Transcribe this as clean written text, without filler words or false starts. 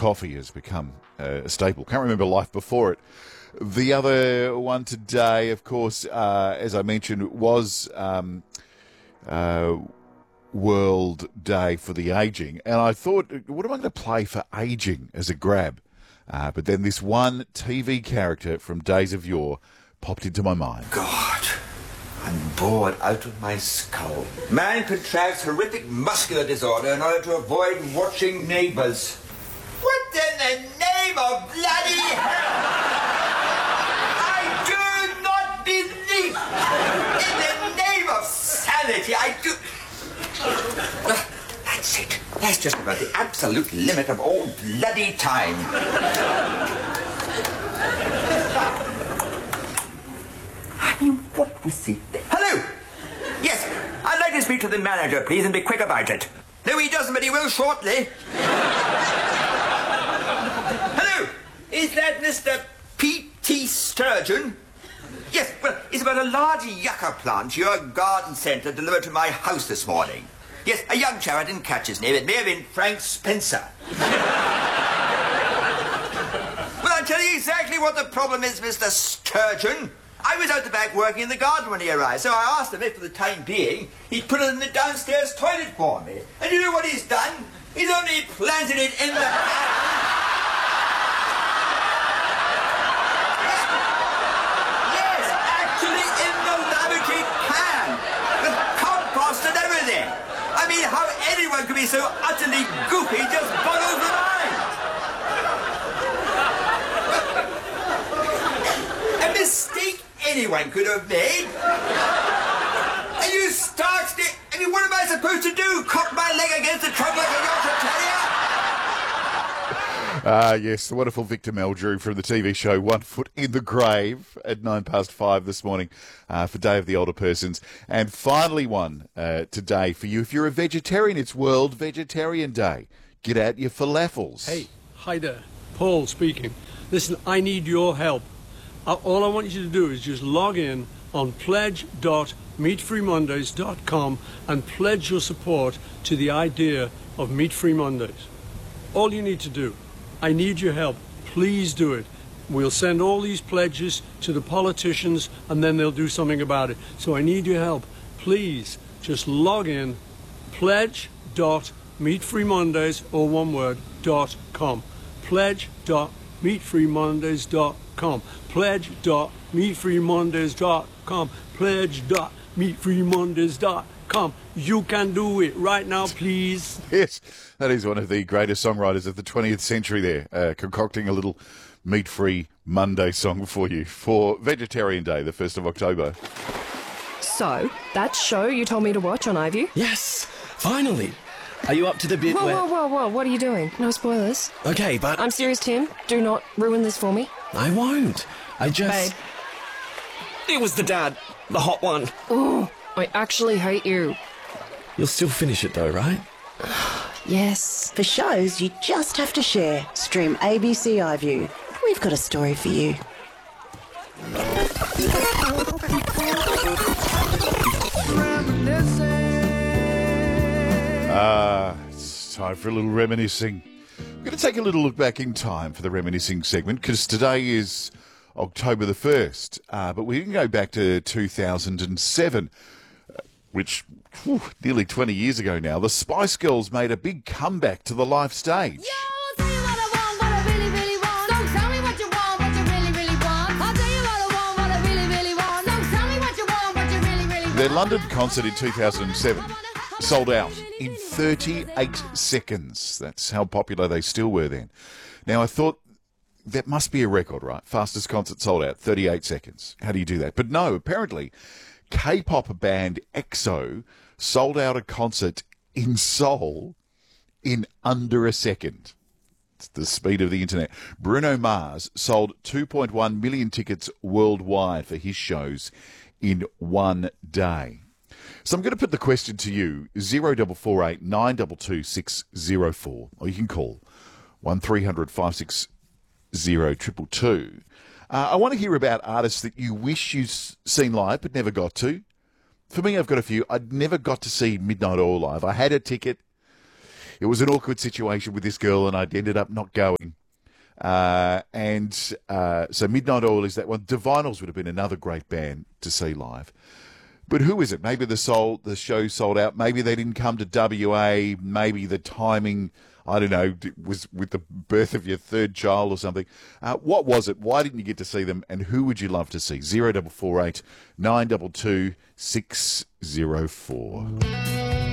coffee has become a staple. Can't remember life before it. The other one today, of course, as I mentioned, was World Day for the Aging. And I thought, what am I going to play for aging as a grab? But then this one TV character from Days of Yore popped into my mind. God, I'm bored out of my skull. Man contracts horrific muscular disorder in order to avoid watching neighbours. What in the name of bloody hell? I do not believe. In the name of sanity, I do. That's it. That's just about the absolute limit of all bloody time. I mean, what was it? Hello! Yes, I'd like to speak to the manager, please, and be quick about it. No, he doesn't, but he will shortly. Hello! Is that Mr. P.T. Sturgeon? Yes, well, it's about a large yucca plant your garden centre delivered to my house this morning. Yes, a young chap, I didn't catch his name. It may have been Frank Spencer. Well, I'll tell you exactly what the problem is, Mr. Sturgeon. I was out the back working in the garden when he arrived, so I asked him if, for the time being, he'd put it in the downstairs toilet for me. And you know what he's done? He's only planted it in the pan. Yes, actually in the lavatory pan. With compost and everything. I mean, how anyone could be so utterly goofy just boggles the mind. A mistake anyone could have made. And you stark stick. I mean, what am I supposed to do? Cock my leg against the trunk like a Yorkshire Terrier? Yes, the wonderful Victor Meldrew from the TV show One Foot in the Grave at 5:09 this morning for Day of the Older Persons. And finally one today for you. If you're a vegetarian, it's World Vegetarian Day. Get out your falafels. Hey, hi there. Paul speaking. Listen, I need your help. All I want you to do is just log in on pledge.meatfreemondays.com and pledge your support to the idea of Meat Free Mondays. All you need to do. I need your help. Please do it. We'll send all these pledges to the politicians and then they'll do something about it. So I need your help. Please just log in pledge.meatfreemondays or one word .com. Pledge.meatfreemondays.com. Pledge.meatfreemondays.com. Pledge.meatfreemondays.com. You can do it right now, please. Yes, that is one of the greatest songwriters of the 20th century there, concocting a little meat-free Monday song for you for Vegetarian Day, the 1st of October. So, that show you told me to watch on iView? Yes, finally. Are you up to the bit where... Whoa, what are you doing? No spoilers. Okay, but... I'm serious, Tim. Do not ruin this for me. I won't. I just... Babe. It was the dad. The hot one. Oh, I actually hate you. You'll still finish it though, right? Yes. For shows you just have to share. Stream ABC iView. We've got a story for you. It's time for a little reminiscing. We're going to take a little look back in time for the reminiscing segment because today is October the 1st, but we can go back to 2007, which, nearly 20 years ago now. The Spice Girls made a big comeback to the live stage. Their London concert in 2007 sold out in 38 seconds. That's how popular they still were then. Now, I thought that must be a record, right? Fastest concert sold out, 38 seconds. How do you do that? But no, apparently K-pop band EXO sold out a concert in Seoul in under a second. It's the speed of the internet. Bruno Mars sold 2.1 million tickets worldwide for his shows in one day. So I'm going to put the question to you, 0448 922 604, or you can call 1300 560 222. I want to hear about artists that you wish you'd seen live but never got to. For me, I've got a few. I'd never got to see Midnight Oil live. I had a ticket. it was an awkward situation with this girl, and I ended up not going. So Midnight Oil is that one. Divinals would have been another great band to see live. But who is it? Maybe the show sold out. Maybe they didn't come to WA. Maybe the timing, I don't know, was with the birth of your third child or something. What was it? Why didn't you get to see them? And who would you love to see? 0448 922 604.